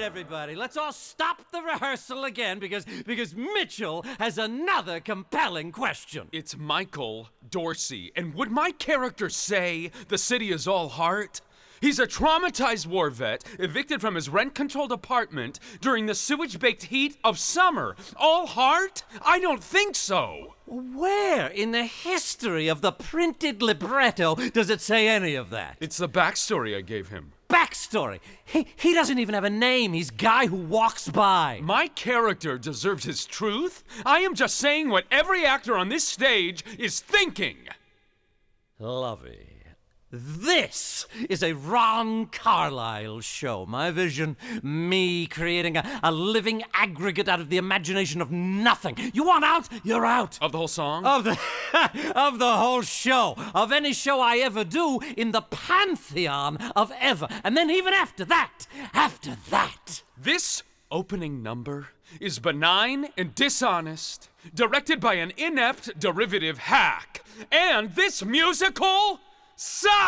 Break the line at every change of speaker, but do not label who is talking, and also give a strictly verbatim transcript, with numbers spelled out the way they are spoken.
everybody, let's all stop the rehearsal again because because Mitchell has another compelling question.
It's Michael Dorsey, and would my character say the city is all heart? He's a traumatized war vet, evicted from his rent-controlled apartment during the sewage-baked heat of summer. All heart? I don't think so.
Where in the history of the printed libretto does it say any of that?
It's the backstory I gave him.
Backstory? He, he doesn't even have a name. He's Guy Who Walks By.
My character deserves his truth. I am just saying what every actor on this stage is thinking.
Lovey. This is a Ron Carlyle show. My vision, me creating a, a living aggregate out of the imagination of nothing. You want out? You're out.
Of the whole song?
Of the of the whole show. Of any show I ever do in the pantheon of ever. And then even after that, after that.
This opening number is benign and dishonest, directed by an inept derivative hack. And this musical sucks!